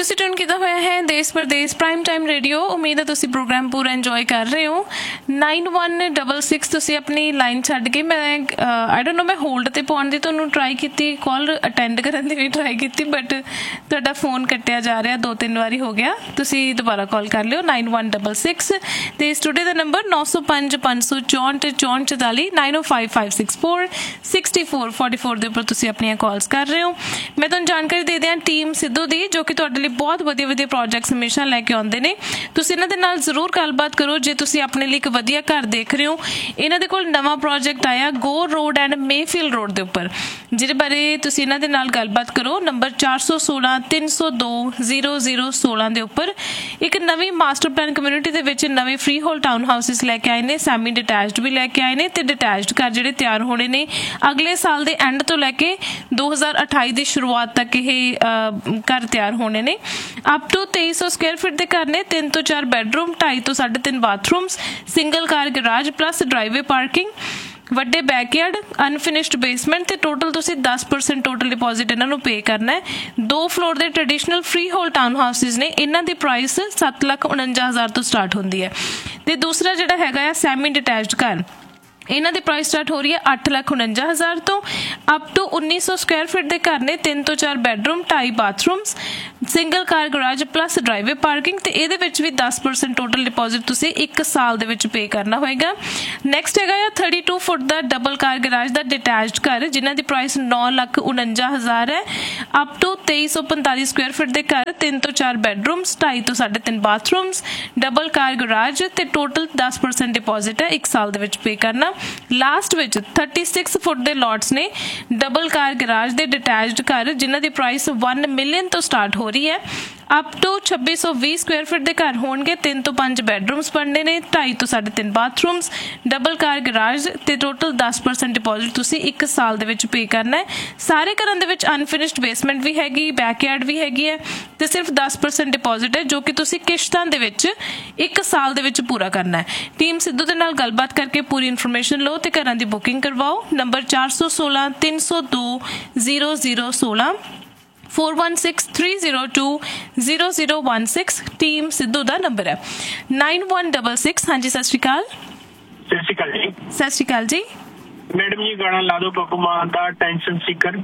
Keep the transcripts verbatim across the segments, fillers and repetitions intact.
ਤੁਸੀਂ ਟਿਊਨ ਕੀਤਾ ਹੋਇਆ ਹੈ ਦੇਸ਼ ਪ੍ਰਦੇਸ਼ ਪ੍ਰਾਈਮ ਟਾਈਮ ਰੇਡੀਓ। ਉਮੀਦ ਹੈ ਤੁਸੀਂ ਪ੍ਰੋਗਰਾਮ ਪੂਰਾ ਇੰਜੋਏ ਕਰ ਰਹੇ ਹੋ। ਨਾਈਨ ਵਨ ਡਬਲ ਸਿਕਸ ਤੁਸੀਂ ਆਪਣੀ ਲਾਈਨ ਛੱਡ ਕੇ ਮੈਂ ਆਈ ਡੋਂਟ ਨੋ ਮੈਂ ਹੋਲਡ 'ਤੇ ਪਾਉਣ ਦੀ ਤੁਹਾਨੂੰ ਟਰਾਈ ਕੀਤੀ, ਕਾਲ ਅਟੈਂਡ ਕਰਨ ਦੀ ਵੀ ਟਰਾਈ ਕੀਤੀ, ਬਟ ਤੁਹਾਡਾ ਫੋਨ ਕੱਟਿਆ ਜਾ ਰਿਹਾ, ਦੋ ਤਿੰਨ ਵਾਰੀ ਹੋ ਗਿਆ। ਤੁਸੀਂ ਦੁਬਾਰਾ ਕਾਲ ਕਰ ਲਿਓ ਨਾਈਨ ਵਨ ਡਬਲ ਸਿਕਸ ਅਤੇ ਸਟੂਡੀਓ ਦਾ ਨੰਬਰ ਨੌ ਸੌ ਪੰਜ ਪੰਜ ਸੌ ਚੌਂਹਠ ਚੌਂਹਠ ਚੁਤਾਲੀ ਨਾਈਨ ਓ five five six four sixty four forty four ਦੇ ਉੱਪਰ ਤੁਸੀਂ ਆਪਣੀਆਂ ਕਾਲਸ ਕਰ ਰਹੇ ਹੋ। ਮੈਂ ਤੁਹਾਨੂੰ ਜਾਣਕਾਰੀ ਦੇ ਦਿਆਂ ਟੀਮ ਸਿੱਧੂ ਦੀ, ਜੋ ਕਿ ਤੁਹਾਡੇ ਲਈ ਬਹੁਤ ਵਧੀਆ ਵਧੀਆ ਪ੍ਰੋਜੈਕਟਸ ਹਮੇਸ਼ਾ ਲੈ ਕੇ ਆਉਂਦੇ ਨੇ। ਤੁਸੀਂ ਇਹਨਾਂ ਦੇ ਨਾਲ ਜ਼ਰੂਰ ਗੱਲਬਾਤ ਕਰੋ ਜੇ ਤੁਸੀਂ ਆਪਣੇ ਲਈ ਇੱਕ ਵਧੀਆ ਘਰ ਦੇਖ ਰਹੇ ਹੋ। ਇਹਨਾਂ ਦੇ ਕੋਲ ਨਵਾਂ ਪ੍ਰੋਜੈਕਟ ਆਇਆ ਗੋ ਰੋਡ ਐਂਡ ਮੇਫੀਲ ਰੋਡ ਦੇ ਉੱਪਰ, ਜਿਹਦੇ ਬਾਰੇ ਤੁਸੀਂ ਇਹਨਾਂ ਦੇ ਨਾਲ ਗੱਲਬਾਤ ਕਰੋ। ਨੰਬਰ ਚਾਰ ਸੌ ਸੋਲਾਂ ਤਿੰਨ ਸੌ ਦੋ ਜ਼ੀਰੋ ਜ਼ੀਰੋ ਸੋਲਾਂ ਦੇ ਉੱਪਰ ਇੱਕ ਨਵੀਂ ਮਾਸਟਰ ਪਲਾਨ ਕਮਿਊਨਿਟੀ ਦੇ ਵਿੱਚ ਨਵੇਂ ਫ੍ਰੀ ਹੋਲ ਟਾਊਨ ਹਾਊਸਿਸ ਲੈ ਕੇ ਆਏ ਨੇ, ਸੈਮੀ ਡਿਟੈਚਡ ਵੀ ਲੈ ਕੇ ਆਏ ਨੇ, ਅਤੇ ਡਿਟੈਚਡ ਘਰ ਜਿਹੜੇ ਤਿਆਰ ਹੋਣੇ ਨੇ ਅਗਲੇ ਸਾਲ ਦੇ ਐਂਡ ਤੋਂ ਲੈ ਕੇ ਦੋ ਹਜ਼ਾਰ ਅਠਾਈ ਦੀ ਸ਼ੁਰੂਆਤ ਤੱਕ ਇਹ ਘਰ ਤਿਆਰ ਹੋਣੇ ਨੇ। ਅਪ ਟੂ ਤੇਈ ਸੌ ਸਕੁਅਰ ਫੀਟ ਦੇ ਘਰ ਨੇ, ਤਿੰਨ ਤੋਂ ਚਾਰ ਬੈਡਰੂਮ, ਢਾਈ ਤੋਂ ਸਾਢੇ ਤਿੰਨ ਬਾਥਰੂਮਸ, ਸਿੰਗਲ ਕਾਰ ਗਰਾਜ ਪਲੱਸ ਡਰਾਈਵੇ ਪਾਰਕਿੰਗ, ਵੱਡੇ ਬੈਕਯਾਰਡ, ਅਨਫਿਨਿਸ਼ਡ ਬੇਸਮੈਂਟ, ਤੇ ਟੋਟਲ ਤੁਸੀਂ ਦਸ ਪਰਸੈਂਟ ਟੋਟਲ ਡਿਪੋਜ਼ਿਟ ਇਹਨਾਂ ਨੂੰ ਪੇ ਕਰਨਾ ਹੈ। ਦੋ ਫਲੋਰ ਦੇ traditional free hole town houses ਨੇ, ਇਹਨਾਂ ਦੀ ਪ੍ਰਾਈਸ ਸੱਤ ਲੱਖ ਉਣੰਜਾ ਹਜ਼ਾਰ ਤੋਂ ਸਟਾਰਟ ਹੁੰਦੀ ਹੈ। ਤੇ ਦੂਸਰਾ ਜਿਹੜਾ ਹੈਗਾ ਆ ਸੈਮੀ ਡਿਟੈਚਡ ਘਰ, ਇਹਨਾਂ ਦੀ ਪ੍ਰਾਈਸ ਸਟਾਰਟ ਹੋ ਰਹੀ ਹੈ ਅੱਠ ਲੱਖ ਉਣੰਜਾ ਹਜ਼ਾਰ ਤੋਂ। ਅਪ ਟੂ ਉੱਨੀ ਸੌ ਸਕੁਅਰ ਫੀਟ ਦੇ ਘਰ ਨੇ, ਤਿੰਨ ਤੋਂ ਚਾਰ ਬੈਡਰੂਮ, ਢਾਈ ਬਾਥਰੂਮਸ, ਸਿੰਗਲ ਕਾਰ ਗਰਾਜ ਪਲੱਸ ਡਰਾਈਵੇ ਪਾਰਕਿੰਗ, ਤੇ ਇਹਦੇ ਵਿੱਚ ਵੀ ਦਸ ਪਰਸੈਂਟ ਟੋਟਲ ਡਿਪੋਜ਼ਿਟ ਤੁਸੀਂ ਇੱਕ ਸਾਲ ਦੇ ਵਿੱਚ ਪੇ ਕਰਨਾ ਹੋਏਗਾ। ਨੈਕਸਟ ਹੈਗਾ ਆ thirty to foot the double car garage the detached ਘਰ, ਜਿਨ੍ਹਾਂ ਦੀ ਪ੍ਰਾਈਸ ਨੌ ਲੱਖ ਉਣੰਜਾ ਹਜ਼ਾਰ ਹੈ। ਅਪ ਟੂ ਤੇਈ ਸੌ ਪੰਤਾਲੀ ਸਕੁਅਰ ਫੀਟ ਦੇ ਘਰ, ਤਿੰਨ ਤੋਂ ਚਾਰ ਬੈਡਰੂਮਸ, ਢਾਈ ਤੋਂ ਸਾਢੇ ਤਿੰਨ ਬਾਥਰੂਮਸ, ਡਬਲ ਕਾਰ ਗਰਾਜ, ਤੇ ਟੋਟਲ ਦਸ ਪਰਸੈਂਟ ਡਿਪੋਜ਼ਿਟ ਹੈ ਇੱਕ ਸਾਲ ਦੇ ਵਿੱਚ ਪੇ ਕਰਨਾ। ਲਾਸਟ ਵਿੱਚ ਥਰਟੀ ਸਿਕਸ ਫੁੱਟ ਦੇ ਲੋਟਸ ਨੇ, ਡਬਲ ਕਾਰ ਗਰਾਜ ਦੇ ਡਿਟੈਚਡ ਘਰ, ਜਿਨ੍ਹਾਂ ਦੀ ਪ੍ਰਾਈਸ ਵਨ ਮਿਲੀਅਨ ਤੋਂ ਸਟਾਰਟ ਹੋ ਰਹੀ ਹੈ। ਅਪ ਟੂ ਛੱਬੀ ਸੌ ਵੀਹ ਸਕੁਅਰ ਫੀਟ ਦੇ ਘਰ ਹੋਣਗੇ, ਤਿੰਨ ਤੋਂ ਪੰਜ ਬੈਡਰੂਮਸ ਬਣਨੇ ਨੇ, ਢਾਈ ਤੋਂ ਸਾਢੇ ਤਿੰਨ ਬਾਥਰੂਮਸ, ਡਬਲ ਕਾਰ ਗਰਾਜ, ਤੇ ਟੋਟਲ ਦਸ ਪਰਸੈਂਟ ਡਿਪੋਜ਼ਿਟ ਤੁਸੀਂ ਇੱਕ ਸਾਲ ਦੇ ਵਿੱਚ ਪੇ ਕਰਨਾ ਹੈ। ਸਾਰੇ ਘਰਾਂ ਦੇ ਵਿੱਚ ਅਨਫਿਨਿਸ਼ਡ ਬੇਸਮੈਂਟ ਵੀ ਹੈਗੀ, ਬੈਕਯਾਰਡ ਵੀ ਹੈਗੀ ਹੈ, ਤੇ ਸਿਰਫ ਦਸ ਪਰਸੈਂਟ ਡਿਪੋਜ਼ਿਟ ਹੈ, ਜੋ ਕਿ ਤੁਸੀਂ ਕਿਸ਼ਤਾਂ ਦੇ ਵਿੱਚ ਇੱਕ ਸਾਲ ਦੇ ਵਿੱਚ ਪੂਰਾ ਕਰਨਾ ਹੈ। ਟੀਮ ਸਿੱਧੂ ਦੇ ਨਾਲ ਗੱਲਬਾਤ ਕਰਕੇ ਪੂਰੀ ਇਨਫੋਰਮੇਸ਼ਨ ਲਓ ਤੇ ਘਰਾਂ ਦੀ ਬੁਕਿੰਗ ਕਰਵਾਓ। ਨੰਬਰ ਚਾਰ ਸੌ ਸੋਲਾਂ ਤਿੰਨ ਸੌ ਦੋ ਜ਼ੀਰੋ ਜ਼ੀਰੋ ਸੋਲਾਂ four one six three zero two zero zero one six team Sidhu ਦਾ ਨੰਬਰ ਹੈ। Nine one double six. ਹਾਂਜੀ ਸਤਿ ਸ਼੍ਰੀ ਅਕਾਲ। ਸਤਿ ਸ਼੍ਰੀ ਅਕਾਲ ਜੀ। ਸਤਿ ਸ਼੍ਰੀ ਅਕਾਲ ਜੀ। ਮੈਡਮ ਜੀ ਗਾਣਾ ਲਾ ਦਿਓ ਬੱਬੂ ਮਾਨ ਦਾ ਟੈਨਸ਼ਨ ਸੀਕਰ।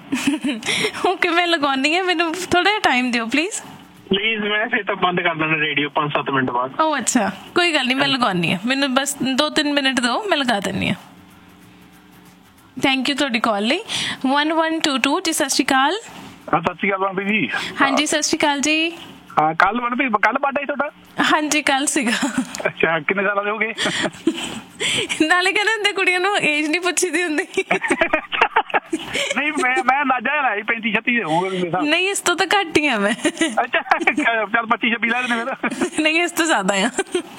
ਓਕੇ ਮੈਂ ਲਗਾਉਂਦੀ ਹਾਂ, ਮੈਨੂੰ ਥੋੜਾ ਜਿਹਾ ਟਾਈਮ ਦਿਓ ਪਲੀਜ਼। ਪਲੀਜ਼ ਮੈਂ ਫਿਰ ਤਾਂ ਬੰਦ ਕਰ ਦੇਣਾ ਰੇਡੀਓ ਪੰਜ ਸੱਤ ਮਿੰਟ ਬਾਅਦ। ਓ ਅੱਛਾ ਕੋਈ ਗੱਲ ਨਹੀਂ, ਮੈਂ ਲਗਾਉਂਦੀ ਹਾਂ, ਮੈਨੂੰ ਬਸ ਦੋ ਤਿੰਨ ਮਿੰਟ ਦਿਓ, ਮੈਂ ਲਗਾ ਦਿੰਦੀ ਹਾਂ। ਥੈਂਕ ਯੂ ਤੁਹਾਡੀ ਕਾਲ ਲਈ। ਵਨ ਵਨ ਟੂ ਟੂ ਜੀ ਸਤਿ ਸ਼੍ਰੀ ਅਕਾਲ। ਸਤਿ ਸ਼੍ਰੀ ਅਕਾਲ ਬੰਬੀ ਜੀ। ਹਾਂਜੀ ਸਤਿ ਸ਼੍ਰੀ ਅਕਾਲ ਜੀ। ਹਾਂ ਕੱਲ ਬੰਬੀ ਕੱਲ ਬਰਥਡੇ ਤੁਹਾਡਾ? ਹਾਂਜੀ ਕੱਲ ਸੀਗਾ। ਅੱਛਾ ਕਿੰਨੇ ਸਾਲਾਂ ਦੇ ਹੋ ਗਏ? ਨਾਲੇ ਕਹਿੰਦੇ ਹੁੰਦੇ ਕੁੜੀਆਂ ਨੂੰ ਏਜ ਨਹੀਂ ਪੁੱਛੀ ਦੀ ਹੁੰਦੀ। ਨਹੀਂ ਮੈਂ ਮੈਂ ਅੰਦਾਜ਼ਾ ਲਾਇਆ ਪੈਂਤੀ ਛੱਤੀ ਦੇ ਹੋਣਗੇ। ਨਹੀਂ ਇਸ ਤੋਂ ਤਾਂ ਘੱਟ ਹੀ ਆ ਮੈਂ। ਅੱਛਾ ਚੱਲ ਪੱਚੀ ਛੱਬੀ ਲੈ ਦੇਣੇ ਫਿਰ। ਨਹੀਂ ਇਸ ਤੋਂ ਜ਼ਿਆਦਾ ਆ।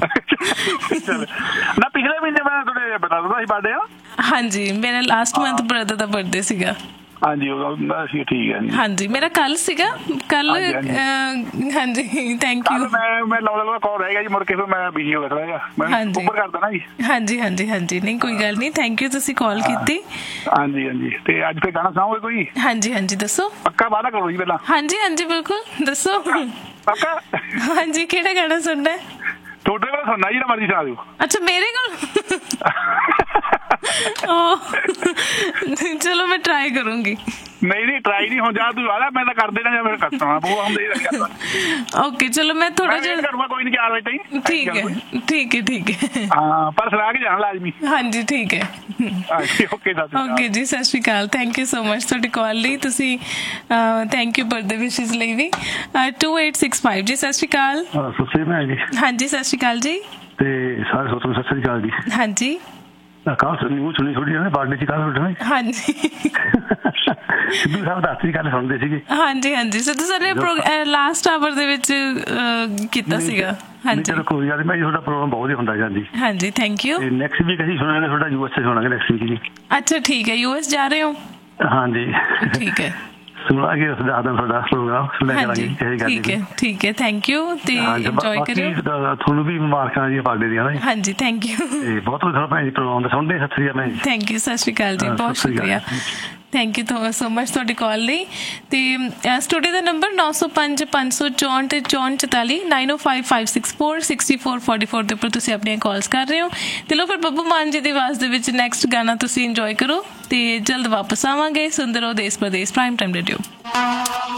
ਨਾ ਪਿਛਲੇ ਮਹੀਨੇ ਮੈਂ ਤੁਹਾਡੇ ਬਤਾ ਦਿੱਤਾ ਸੀ ਬਰਥਡੇ ਆ। ਹਾਂਜੀ ਮੇਰਾ ਲਾਸਟ ਮੰਥ ਬ੍ਰਦਰ ਦਾ ਬਰਥਡੇ ਸੀਗਾ। ਹਾਂਜੀ ਅਸੀਂ ਠੀਕ ਹੈ। ਹਾਂਜੀ ਮੇਰਾ ਕੱਲ ਸੀਗਾ ਕੱਲ। ਹਾਂਜੀ ਥੈਂਕ ਯੂ। ਮੈਂ ਮੈਂ ਲਾਉਂਦਾ ਲਾਉਂਦਾ ਕਾਲ ਰਹਿ ਗਿਆ ਜੀ, ਮੁੜ ਕੇ ਫਿਰ ਮੈਂ ਬਿਜੀ ਹੋ ਗਿਆ ਥੋੜਾ ਜਿਹਾ, ਮੈਂ ਉੱਪਰ ਕਰ ਦੇਣਾ ਜੀ। ਹਾਂਜੀ ਹਾਂਜੀ ਹਾਂਜੀ ਨਹੀਂ ਕੋਈ ਗੱਲ ਨਹੀਂ, ਥੈਂਕ ਯੂ ਤੁਸੀਂ ਕਾਲ ਕੀਤੀ। ਹਾਂਜੀ ਹਾਂਜੀ ਤੇ ਅੱਜ ਫਿਰ ਗਾਣਾ ਸੁਣਾਓਗੇ ਕੋਈ? ਹਾਂਜੀ ਹਾਂਜੀ ਦੱਸੋ। ਪੱਕਾ ਵਾਅਦਾ ਕਰੋ ਜੀ ਪਹਿਲਾਂ। ਹਾਂਜੀ ਹਾਂਜੀ ਬਿਲਕੁਲ ਦੱਸੋ। ਪੱਕਾ? ਹਾਂਜੀ ਕਿਹੜਾ ਗਾਣਾ ਸੁਣਨਾ? ਤੁਹਾਡੇ ਕੋਲ ਸੁਣਨਾ ਜਿਹੜਾ ਮਰਜ਼ੀ ਸੁਣਾ ਦਿਓ। ਅੱਛਾ ਮੇਰੇ ਕੋਲ? ਚਲੋ ਮੈਂ ਟਰਾਈ ਕਰੂੰਗੀ। ਨਹੀਂ ਨਹੀਂ ਟਰਾਈ ਨਹੀਂ ਹੁਣ ਜਾ ਤੂੰ ਵਾਲਾ ਮੈਂ ਤਾਂ ਕਰ ਦੇਣਾ ਜਾਂ ਫਿਰ ਕਰਤਾ ਬੂਆ ਹੁੰਦੇ ਰੱਖਿਆ। ਓਕੇ ਚਲੋ ਮੈਂ ਥੋੜਾ ਜਿਹਾ ਕਰੂੰਗਾ ਕੋਈ ਨਹੀਂ ਚਾਰ ਵਜੇ ਤਾਈਂ। ਠੀਕ ਹੈ ਠੀਕ ਹੈ ਠੀਕ ਹੈ। ਹਾਂ ਪਰ ਸੁਣਾ ਕੇ ਜਾਣਾ ਲਾਜ਼ਮੀ। ਹਾਂਜੀ ਠੀਕ ਹੈ। ਓਕੇ ਓਕੇ ਜੀ ਸਤਿ ਸ਼੍ਰੀ ਅਕਾਲ। ਥੈਂਕ ਯੂ ਸੋ ਮਚ ਤੁਹਾਡੀ ਕਾਲ ਲਈ। ਤੁਸੀਂ ਥੈਂਕ ਯੂ ਬਰਥਡੇ ਵਿਸ਼ਿਸ ਲਈ ਵੀ। To eight six five G ਸਤਿ ਸ਼੍ਰੀ ਅਕਾਲ। ਹਾਂਜੀ ਸਤਿ ਸ਼੍ਰੀ ਅਕਾਲ ਜੀ। ਤੇ ਸਾਰੇ ਦੋਸਤਾਂ ਨੂੰ ਸਤਿ ਸ਼੍ਰੀ ਅਕਾਲ ਜੀ। ਹਾਂਜੀ ਕੱਲ ਸੁਣੀ ਸੁਣੀ ਥੋੜੀ ਜਿਹੀ ਬਰਥਡੇ ਚ ਕੱਲ ਤੁਹਾਡੇ। ਹਾਂਜੀ ਸਿੱਧੂ ਸਾਹਿਬ ਦੱਸਦੀ ਗੱਲ ਸੁਣਦੇ ਸੀਗੇ। ਹਾਂਜੀ ਹਾਂਜੀ ਸਿੱਧੂ ਸਰ ਨੇ ਲਾਸਟ ਆਵਰ ਦੇ ਵਿੱਚ ਕੀਤਾ ਸੀਗਾ। ਹਾਂਜੀ ਚਲੋ ਕੋਈ ਗੱਲ ਨਹੀਂ, ਤੁਹਾਡਾ ਪ੍ਰੋਗਰਾਮ ਬਹੁਤ ਹੀ ਹੁੰਦਾ ਜੀ। ਹਾਂਜੀ ਥੈਂਕ ਯੂ। ਨੈਕਸਟ ਵੀਕ ਅਸੀਂ ਸੁਣਾਂਗੇ ਤੁਹਾਡਾ U S A ਸੁਣਾਂਗੇ next week ਜੀ। ਅੱਛਾ ਠੀਕ ਹੈ ਯੂ ਐਸ ਜਾ ਰਹੇ ਹੋ? ਹਾਂਜੀ ਠੀਕ ਹੈ ਸੁਣਾਂਗੇ ਉਸ ਦਾ ਤੁਹਾਡਾ ਪ੍ਰੋਗਰਾਮ ਸੁਣਿਆ ਕਰਾਂਗੇ। ਠੀਕ ਹੈ ਠੀਕ ਹੈ ਥੈਂਕ ਯੂ ਤੇ ਇੰਜੋਏ ਕਰਿਓ। ਤੁਹਾਨੂੰ ਵੀ ਮੁਬਾਰਕਾਂ ਜੀ ਬਰਥਡੇ ਦੀਆਂ। ਹਾਂਜੀ ਥੈਂਕ ਯੂ। ਬਹੁਤ ਬਹੁਤ ਭੈਣ ਜੀ ਪ੍ਰੋਗਰਾਮ ਦਾ ਸੁਣਦੇ। ਸਤਿ ਸ਼੍ਰੀ ਅਕਾਲ। ਥੈਂਕ ਯੂ ਸਤਿ ਸ਼੍ਰੀ ਅਕਾਲ ਜੀ ਬਹੁਤ ਸ਼ੁਕਰੀਆ। ਥੈਂਕ ਯੂ ਸੋ ਮਚ ਤੁਹਾਡੀ ਕਾਲ ਲਈ। ਤੇ ਸਟੂਡੀਓ ਦਾ ਨੰਬਰ ਨੌ ਸੌ ਪੰਜ ਪੰਜ ਸੌ ਚੌਂਹਠ ਤੇ ਚੌਂਹਠ ਚੁਤਾਲੀ ਨਾਈਨ ਓ five five six four sixty four forty four ਦੇ ਉੱਪਰ ਤੁਸੀਂ ਆਪਣੀਆਂ ਕਾਲਸ ਕਰ ਰਹੇ ਹੋ। ਤੇ ਲੋ ਫਿਰ ਬੱਬੂ ਮਾਨ ਜੀ ਦੀ ਆਵਾਜ਼ ਦੇ ਵਿੱਚ ਨੈਕਸਟ ਗਾਣਾ ਤੁਸੀਂ ਇੰਜੋਏ ਕਰੋ ਤੇ ਜਲਦ ਵਾਪਸ ਆਵਾਂਗੇ। ਸੁਣਦੇ ਰਹੋ ਦੇਸ਼ ਪ੍ਰਦੇਸ਼ ਪ੍ਰਾਈਮ ਟਾਈਮ ਰੇਡੀਓ।